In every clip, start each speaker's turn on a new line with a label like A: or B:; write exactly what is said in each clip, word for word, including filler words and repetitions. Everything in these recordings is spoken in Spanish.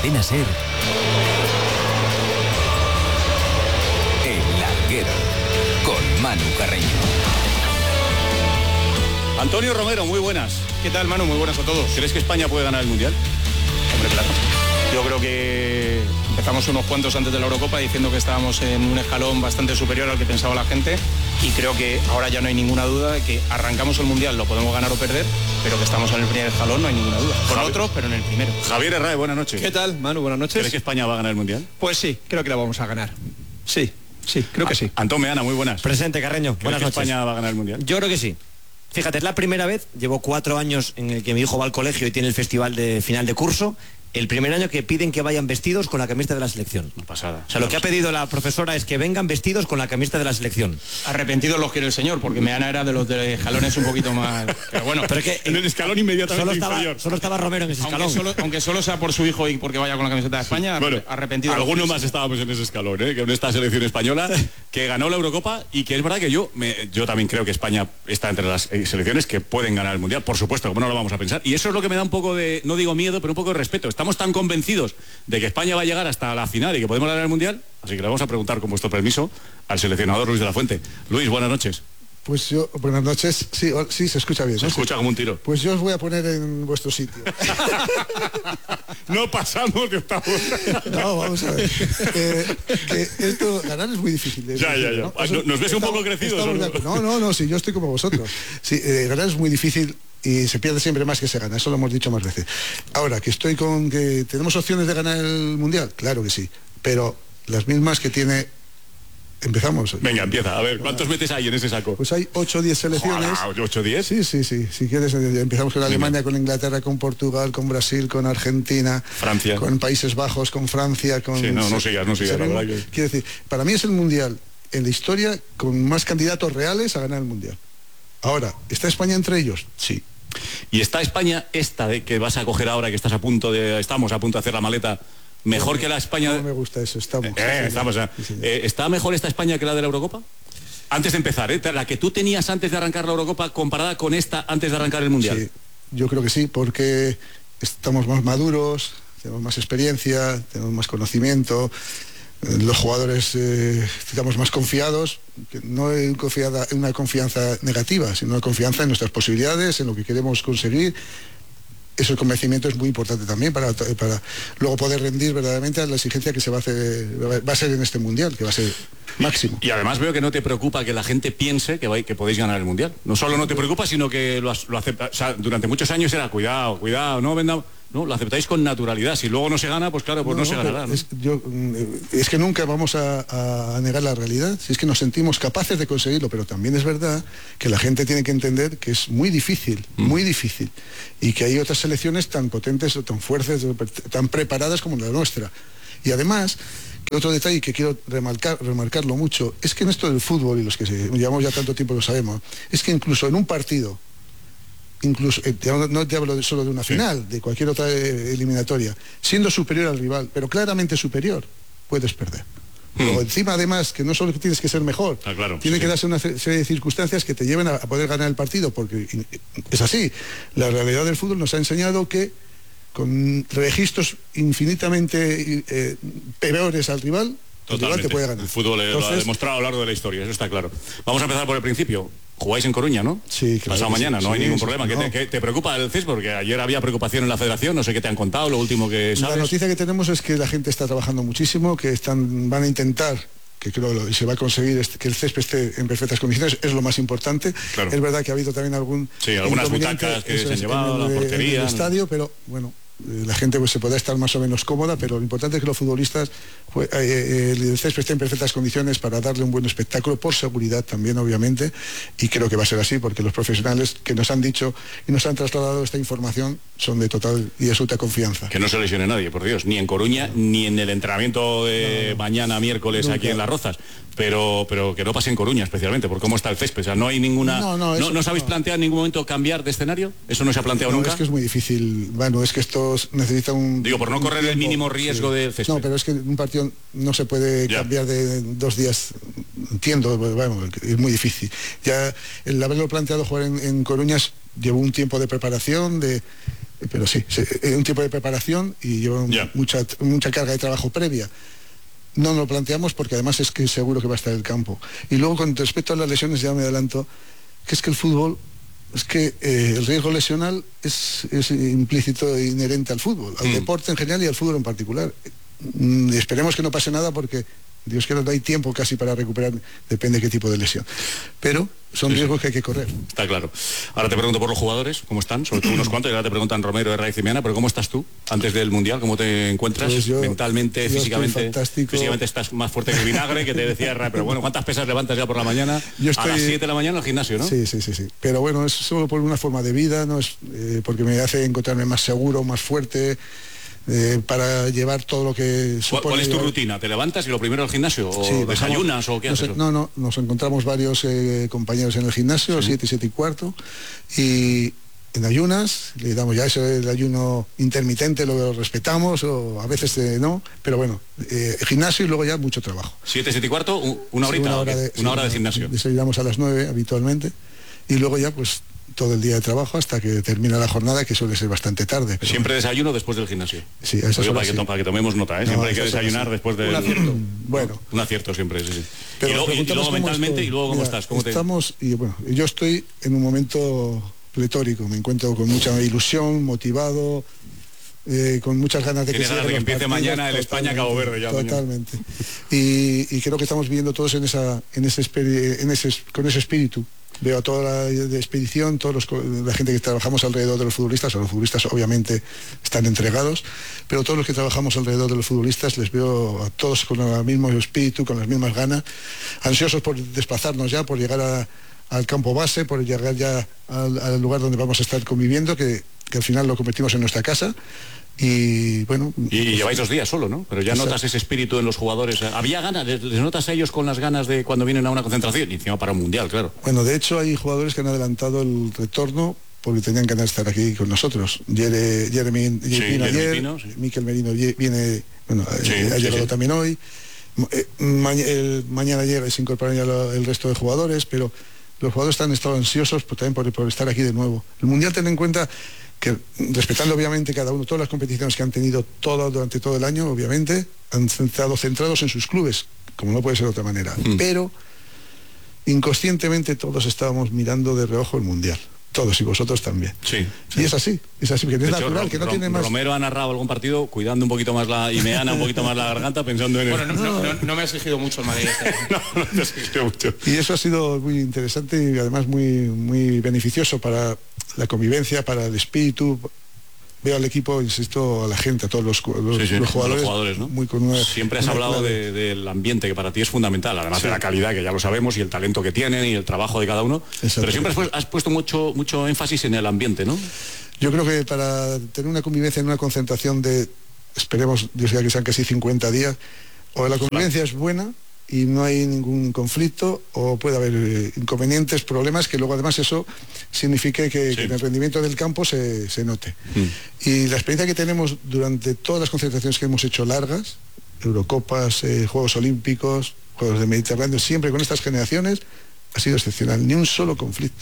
A: Cadena SER, El Larguero, con Manu Carreño.
B: Antonio Romero, muy buenas.
C: ¿Qué tal, Manu? Muy buenas a todos.
B: ¿Crees que España puede ganar el Mundial?
C: Hombre, claro. Yo creo que empezamos unos cuantos antes de la Eurocopa diciendo que estábamos en un escalón bastante superior al que pensaba la gente, y creo que ahora ya no hay ninguna duda de que arrancamos el Mundial, lo podemos ganar o perder, pero que estamos en el primer escalón, no hay ninguna duda. Con
B: Javi...
C: otros, pero en el primero.
B: Javier Herrera, buenas noches.
D: ¿Qué tal, Manu? Buenas noches.
B: ¿Crees que España va a ganar el Mundial?
D: Pues sí, creo que la vamos a ganar. Sí, sí, creo que sí.
B: Antón Meana, muy buenas.
E: Presente, Carreño.
B: Buenas noches. ¿España va a ganar el Mundial?
E: Yo creo que sí. Fíjate, es la primera vez, llevo cuatro años en el que mi hijo va al colegio y tiene el festival de final de curso. El primer año que piden que vayan vestidos con la camiseta de la selección.
B: No pasada.
E: O sea, lo que ha pedido la profesora es que vengan vestidos con la camiseta de la selección.
C: Arrepentidos los quiere el señor, porque Meana era de los de escalones un poquito más... Pero bueno,
E: pero es que
B: en el escalón inmediatamente
E: solo estaba,
B: inferior.
E: Solo estaba Romero en ese escalón.
C: Aunque solo, aunque solo sea por su hijo y porque vaya con la camiseta de España,
B: bueno,
C: arrepentido.
B: Algunos más estábamos en ese escalón, ¿eh? Que en esta selección española que ganó la Eurocopa, y que es verdad que yo me, yo también creo que España está entre las selecciones que pueden ganar el Mundial. Por supuesto, ¿cómo no lo vamos a pensar? Y eso es lo que me da un poco de, no digo miedo, pero un poco de respeto. Estamos tan convencidos de que España va a llegar hasta la final y que podemos ganar el Mundial, así que le vamos a preguntar, con vuestro permiso, al seleccionador Luis de la Fuente. Luis, buenas noches.
F: Pues yo, buenas noches, sí, sí, se escucha bien.
B: Se
F: ¿no?
B: escucha como un tiro.
F: Pues yo os voy a poner en vuestro sitio.
B: No pasamos de octavos.
F: No, vamos a ver. Eh, que esto, ganar es muy difícil. Es
B: ya,
F: difícil,
B: ya, ya.
F: ¿no? Eso,
B: ¿Nos ves
F: estamos,
B: un poco crecidos? ¿O no?
F: no, no, no, sí, yo estoy como vosotros. Sí, eh, ganar es muy difícil y se pierde siempre más que se gana, eso lo hemos dicho más veces. Ahora, que estoy con que tenemos opciones de ganar el Mundial, claro que sí, pero las mismas que tiene... Empezamos.
B: Venga, empieza. A ver, ¿cuántos metes ahí en ese saco?
F: Pues hay ocho o diez selecciones.
B: ¿ocho o diez?
F: Sí, sí, sí. Si quieres, empezamos con Alemania, con Inglaterra, con Portugal, con Brasil, con Argentina,
B: Francia,
F: con Países Bajos, con Francia, con...
B: Sí, no, no sigas, no sigas, la verdad que...
F: Quiero decir, para mí es el Mundial en la historia con más candidatos reales a ganar el Mundial. Ahora, ¿está España entre ellos? Sí.
B: ¿Y está España esta de que vas a coger ahora, que estás a punto de... Estamos a punto de hacer la maleta... Mejor no, que la España...
F: No me gusta eso, estamos.
B: Eh, estamos ya. Sí, eh, ¿Está mejor esta España que la de la Eurocopa? Antes de empezar, ¿eh? La que tú tenías antes de arrancar la Eurocopa comparada con esta antes de arrancar el Mundial.
F: Sí, yo creo que sí, porque estamos más maduros, tenemos más experiencia, tenemos más conocimiento, los jugadores eh, estamos más confiados, no en confiada, una confianza negativa, sino una confianza en nuestras posibilidades, en lo que queremos conseguir. Ese convencimiento es muy importante también para, para luego poder rendir verdaderamente a la exigencia que se va a hacer, va a ser en este Mundial, que va a ser máximo.
B: Y, y además veo que no te preocupa que la gente piense que, va, que podéis ganar el Mundial. No solo no te preocupa, sino que lo, lo acepta. O sea, durante muchos años era cuidado, cuidado, no vendamos. No, lo aceptáis con naturalidad. Si luego no se gana, pues claro, pues no, no se ganará. ¿no?
F: Es, yo, es que nunca vamos a, a negar la realidad. Si es que nos sentimos capaces de conseguirlo, pero también es verdad que la gente tiene que entender que es muy difícil, mm. muy difícil, y que hay otras selecciones tan potentes o tan fuertes, tan preparadas como la nuestra. Y además, que otro detalle que quiero remarcar, remarcarlo mucho, es que en esto del fútbol, y los que se, llevamos ya tanto tiempo lo sabemos, es que incluso en un partido, incluso, eh, no te hablo de, solo de una final, sí. de cualquier otra eh, eliminatoria, siendo superior al rival, pero claramente superior, puedes perder. Mm. O encima, además, que no solo tienes que ser mejor,
B: ah, claro,
F: tiene
B: sí.
F: que darse una serie de circunstancias que te lleven a, a poder ganar el partido, porque es así. La realidad del fútbol nos ha enseñado que con registros infinitamente eh, peores al rival, el rival te puede ganar.
B: El fútbol Entonces, lo ha demostrado a lo largo de la historia, eso está claro. Vamos a empezar por el principio. Jugáis en Coruña, ¿no?
F: Sí, claro.
B: Pasado mañana,
F: sí,
B: no hay
F: sí,
B: ningún
F: sí,
B: problema.
F: no.
B: ¿Qué te, qué te preocupa el C E S? Porque ayer había preocupación en la Federación, no sé qué te han contado, lo último que sabes.
F: La noticia que tenemos es que la gente está trabajando muchísimo, que están, van a intentar, que creo y se va a conseguir, que el césped esté en perfectas condiciones, es lo más importante.
B: Claro.
F: Es verdad que ha habido también algún...
B: Sí, algunas butacas que se han llevado,
F: en el,
B: la portería.
F: En el estadio, pero bueno... La gente pues se puede estar más o menos cómoda, pero lo importante es que los futbolistas pues, eh, el césped esté en perfectas condiciones para darle un buen espectáculo, por seguridad también, obviamente, y creo que va a ser así, porque los profesionales que nos han dicho y nos han trasladado esta información son de total y absoluta confianza.
B: Que no se lesione nadie, por Dios, ni en Coruña, no. ni en el entrenamiento de no, no. mañana, miércoles, nunca. Aquí en Las Rozas, pero, pero que no pase en Coruña especialmente, por cómo está el césped. O sea, no hay ninguna... ¿No, no, no, ¿no os habéis no. planteado en ningún momento cambiar de escenario? ¿Eso no se ha planteado
F: no,
B: nunca?
F: Es que es muy difícil, bueno, es que esto necesita un...
B: Digo, por no correr tiempo, el mínimo riesgo sí. del césped.
F: No, pero es que un partido no se puede ya. cambiar de dos días, entiendo, bueno, es muy difícil. Ya el haberlo planteado jugar en, en Coruña llevó un tiempo de preparación, de, pero sí, es un tipo de preparación y lleva
B: yeah.
F: mucha, mucha carga de trabajo previa. No nos lo planteamos porque además es que seguro que va a estar en el campo. Y luego con respecto a las lesiones, ya me adelanto, que es que el fútbol, es que eh, el riesgo lesional es, es implícito e inherente al fútbol, al mm. deporte en general y al fútbol en particular. Mm, esperemos que no pase nada porque Dios quiera, no hay tiempo casi para recuperar, depende de qué tipo de lesión. Pero son sí, riesgos sí. que hay que correr.
B: Está claro. Ahora te pregunto por los jugadores, ¿cómo están? Sobre todo unos cuantos, y ahora te preguntan Romero, Herrera y Cimeana, pero ¿cómo estás tú antes del Mundial? ¿Cómo te encuentras?
F: Pues yo,
B: mentalmente,
F: yo
B: físicamente? Físicamente estás más fuerte que el vinagre, que te decía Herrera, pero bueno, ¿cuántas pesas levantas ya por la mañana?
F: Yo estoy...
B: A las siete de la mañana al gimnasio, ¿no?
F: Sí, sí, sí, sí. Pero bueno, es solo por una forma de vida, no es eh, porque me hace encontrarme más seguro, más fuerte. Eh, para llevar todo lo que supone.
B: ¿Cuál es tu
F: llevar...
B: rutina? ¿Te levantas y lo primero al gimnasio? ¿O
F: sí,
B: desayunas
F: bajamos,
B: o qué
F: haces?
B: haces?
F: No, no, nos encontramos varios eh, compañeros en el gimnasio, sí. siete, siete y cuarto, y en ayunas, le damos ya eso, el ayuno intermitente, lo respetamos, o a veces eh, no, pero bueno, eh, gimnasio y luego ya mucho trabajo.
B: ¿Siete, siete y cuarto? ¿Una horita?
F: Sí, una hora de,
B: una
F: sí,
B: hora de gimnasio.
F: Desayunamos a las nueve habitualmente, y luego ya pues todo el día de trabajo hasta que termina la jornada, que suele ser bastante tarde. Pero
B: siempre bueno. Desayuno después del gimnasio.
F: Sí, a esas horas,
B: para, que,
F: sí.
B: para que tomemos nota, ¿eh?
F: No,
B: siempre hay que desayunar sí. después del...
F: Un acierto. Bueno.
B: Un acierto siempre, sí, sí.
F: Pero
B: y, lo, y luego mentalmente,
F: estoy.
B: y luego cómo
F: Mira,
B: estás. ¿Cómo
F: estamos,
B: te...
F: y bueno, yo estoy en un momento pletórico, me encuentro con mucha ilusión, motivado, eh, con muchas ganas de que,
B: ganas de que empiece
F: partidos,
B: mañana el España-Cabo Verde. Ya
F: totalmente. Y, y creo que estamos viviendo todos en esa, en ese, en ese, con ese espíritu. Veo a toda la de expedición, todos los, la gente que trabajamos alrededor de los futbolistas, o los futbolistas obviamente están entregados, pero todos los que trabajamos alrededor de los futbolistas les veo a todos con el mismo espíritu, con las mismas ganas, ansiosos por desplazarnos ya, por llegar a, al campo base, por llegar ya al, al lugar donde vamos a estar conviviendo, que, que al final lo convertimos en nuestra casa. Y bueno...
B: Y pues, lleváis dos días solo, ¿no? Pero ya notas ese espíritu en los jugadores. ¿Había ganas? ¿Les notas a ellos con las ganas de cuando vienen a una concentración? Y encima para un mundial, claro.
F: Bueno, de hecho hay jugadores que han adelantado el retorno porque tenían ganas de estar aquí con nosotros. Jere, Jeremy
B: sí,
F: viene ayer,
B: Pino, sí.
F: Miquel Merino viene, bueno,
B: sí,
F: eh, ha
B: sí,
F: llegado
B: sí.
F: también hoy. Eh, ma el, mañana llega, se incorporan ya lo, el resto de jugadores, pero los jugadores han estado ansiosos por, también por, por estar aquí de nuevo. El mundial, ten en cuenta que, respetando obviamente cada uno, todas las competiciones que han tenido todo, durante todo el año, obviamente, han estado centrados en sus clubes, como no puede ser de otra manera. Mm. Pero inconscientemente todos estábamos mirando de reojo el mundial. Todos y vosotros también.
B: Sí,
F: sí. Y es así, es así, porque es
B: hecho,
F: natural,
B: Rom,
F: que no
B: Rom,
F: tiene más...
B: Romero ha narrado algún partido cuidando un poquito más la... y Meana un poquito más la garganta pensando en...
C: Bueno,
B: el...
C: no, no, no, no me ha exigido mucho el Madrid.
B: no, no te ha exigido mucho.
F: Y eso ha sido muy interesante y además muy, muy beneficioso para la convivencia, para el espíritu. Veo al equipo, insisto, a la gente, a todos los, los,
B: sí, sí,
F: los jugadores,
B: los jugadores ¿no?
F: muy con una,
B: siempre has
F: una
B: hablado
F: de,
B: de, del ambiente, que para ti es fundamental, además sí. de la calidad, que ya lo sabemos, y el talento que tienen y el trabajo de cada uno, pero siempre has, has puesto mucho, mucho énfasis en el ambiente, ¿no?
F: Yo creo que para tener una convivencia en una concentración de, esperemos, Dios quiera que sean casi cincuenta días, o la convivencia claro. es buena y no hay ningún conflicto, o puede haber eh, inconvenientes, problemas, que luego además eso signifique que, sí. que en el rendimiento del campo se, se note. Mm. Y la experiencia que tenemos durante todas las concentraciones que hemos hecho largas, Eurocopas, eh, Juegos Olímpicos, Juegos del Mediterráneo, siempre con estas generaciones, ha sido excepcional, ni un solo conflicto.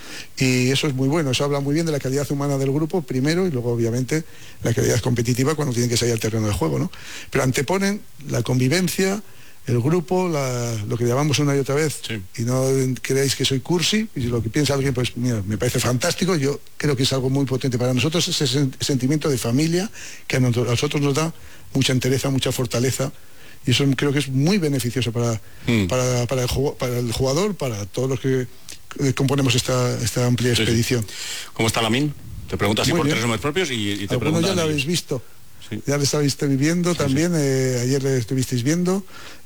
F: Y eso es muy bueno, eso habla muy bien de la calidad humana del grupo, primero, y luego obviamente la calidad competitiva cuando tienen que salir al terreno de juego, ¿no? Pero anteponen la convivencia, el grupo, la, lo que llamamos una y otra vez, sí. y no creáis que soy cursi, y si lo que piensa alguien, pues mira, me parece fantástico, yo creo que es algo muy potente para nosotros, ese sen sentimiento de familia que a nosotros nos da mucha entereza, mucha fortaleza, y eso creo que es muy beneficioso para, mm. para, para, el, para el jugador, para todos los que eh, componemos esta, esta amplia sí, expedición.
B: Sí. ¿Cómo está Lamine? Te preguntas si por tres nombres propios y, y te
F: preguntan... ya lo habéis visto. Sí. Ya le estabais viendo sí, también, sí. Eh, ayer le estuvisteis viendo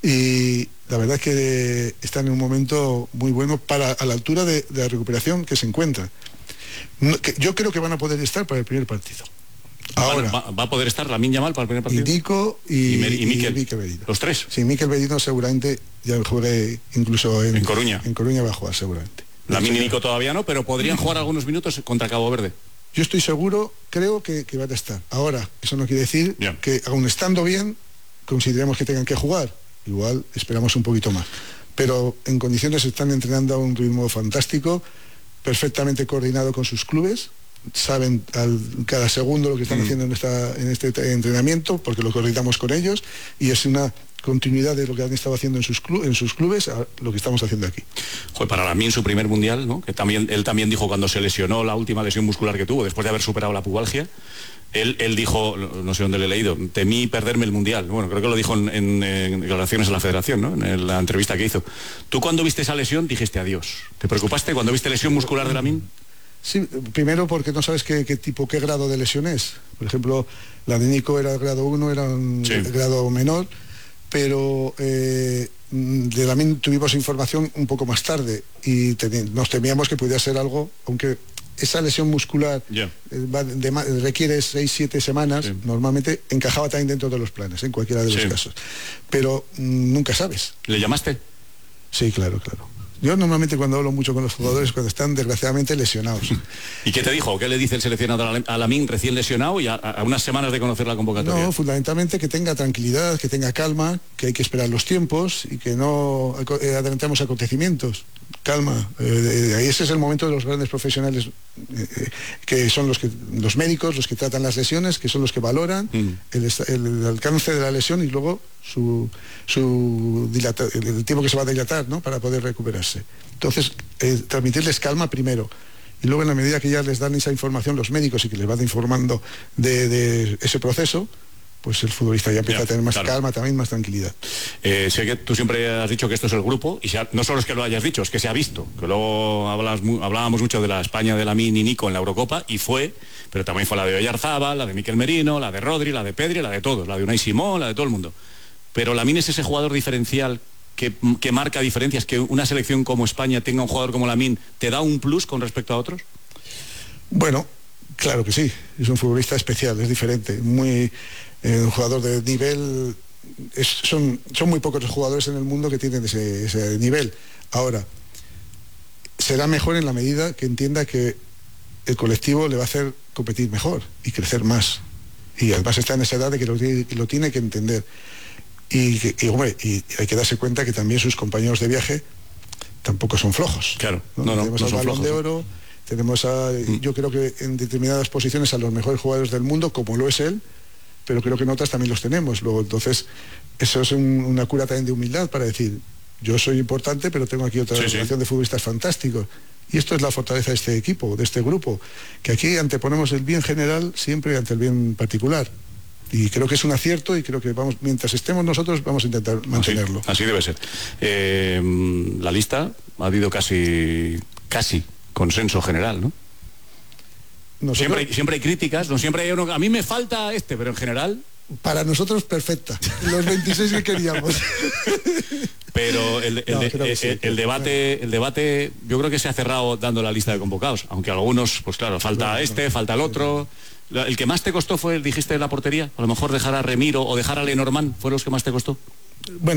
F: y la verdad es que están en un momento muy bueno para a la altura de, de la recuperación que se encuentra. No, que yo creo que van a poder estar para el primer partido. Ahora
B: va, va a poder estar Lamine Yamal para el primer partido.
F: Y Nico y,
B: y, Mer y Miquel.
F: Y Miquel Merino.
B: Los tres.
F: Sí, Miquel Merino seguramente ya juegue incluso en,
B: en Coruña.
F: En Coruña va a jugar seguramente.
B: Lamine y Nico todavía no, pero podrían jugar algunos minutos contra Cabo Verde.
F: Yo estoy seguro, creo que, que van a estar. Ahora, eso no quiere decir yeah. que aun estando bien, consideremos que tengan que jugar. Igual esperamos un poquito más. Pero en condiciones están entrenando a un ritmo fantástico, perfectamente coordinado con sus clubes. saben al, cada segundo lo que están mm. haciendo en, esta, en este entrenamiento, porque lo coordinamos con ellos, y es una continuidad de lo que han estado haciendo en sus, club, en sus clubes a lo que estamos haciendo aquí.
B: Joder, para Lamine su primer mundial, ¿no? Que también, él también dijo cuando se lesionó, la última lesión muscular que tuvo, después de haber superado la pubalgia, él, él dijo, no sé dónde le he leído, temí perderme el mundial. Bueno, creo que lo dijo en, en, en declaraciones a la federación, ¿no? En la entrevista que hizo. ¿Tú cuando viste esa lesión dijiste adiós? ¿Te preocupaste cuando viste lesión muscular de Lamine?
F: Sí, primero porque no sabes qué, qué tipo, qué grado de lesión es. Por ejemplo, la de Nico era grado uno, era un sí. grado menor, pero eh, de Lamine tuvimos información un poco más tarde y teni- nos temíamos que pudiera ser algo, aunque esa lesión muscular yeah. eh, va de, de, requiere seis siete semanas, sí. normalmente encajaba también dentro de los planes, en cualquiera de los sí. casos. Pero mm, nunca sabes.
B: ¿Le llamaste?
F: Sí, claro, claro. Yo normalmente cuando hablo mucho con los jugadores cuando están desgraciadamente lesionados.
B: ¿Y qué te dijo? ¿Qué le dice el seleccionador a Lamine recién lesionado y a, a unas semanas de conocer la convocatoria?
F: No, fundamentalmente que tenga tranquilidad, que tenga calma, que hay que esperar los tiempos y que no adelantemos acontecimientos. Calma. Eh, ahí ese es el momento de los grandes profesionales eh, que son los que los médicos, los que tratan las lesiones, que son los que valoran mm. el, el alcance de la lesión y luego su, su dilata, el, el tiempo que se va a dilatar, ¿no? Para poder recuperarse. Entonces, eh, transmitirles calma primero. Y luego en la medida que ya les dan esa información los médicos y que les van informando de, de ese proceso, pues el futbolista ya empieza ya, a tener más claro. calma, también más tranquilidad.
B: Eh, sé que tú siempre has dicho que esto es el grupo, y ha, no solo es que lo hayas dicho, es que se ha visto, que luego hablas, hablábamos mucho de la España de Lamine y Nico en la Eurocopa, y fue, pero también fue la de Oyarzábal, la de Mikel Merino, la de Rodri, la de Pedri, la de todos, la de Unai Simón, la de todo el mundo. Pero Lamine es ese jugador diferencial que, que marca diferencias, que una selección como España tenga un jugador como Lamine, ¿te da un plus con respecto a otros?
F: Bueno, claro que sí, es un futbolista especial, es diferente, muy... Eh, un jugador de nivel es, son, son muy pocos los jugadores en el mundo que tienen ese, ese nivel. Ahora, será mejor en la medida que entienda que el colectivo le va a hacer competir mejor y crecer más, y además está en esa edad de que lo, lo tiene que entender y, y, hombre, y hay que darse cuenta que también sus compañeros de viaje tampoco son flojos.
B: Claro,
F: ¿no?
B: no, no,
F: tenemos
B: no
F: al
B: son
F: Balón
B: flojos,
F: de Oro, tenemos a, mm. yo creo que en determinadas posiciones a los mejores jugadores del mundo, como lo es él, pero creo que en otras también los tenemos. Luego, entonces, eso es un, una cura también de humildad para decir, yo soy importante, pero tengo aquí otra sí, generación sí. de futbolistas fantásticos. Y esto es la fortaleza de este equipo, de este grupo, que aquí anteponemos el bien general siempre ante el bien particular. Y creo que es un acierto y creo que vamos, mientras estemos nosotros, vamos a intentar mantenerlo.
B: Así, así debe ser. Eh, la lista ha habido casi, casi consenso general, ¿no? Nosotros, siempre, hay, siempre hay críticas, no siempre hay uno, a mí me falta este, pero en general...
F: Para nosotros perfecta, los veintiséis que queríamos.
B: Pero el, el, no, de, el, sí, el debate, el debate, yo creo que se ha cerrado dando la lista de convocados, aunque algunos, pues claro, falta no, este, no, falta el otro. Sí. El que más te costó fue, dijiste, la portería, a lo mejor dejar a Remiro o dejar a Lenormand, ¿fueron los que más te costó?
F: Bueno.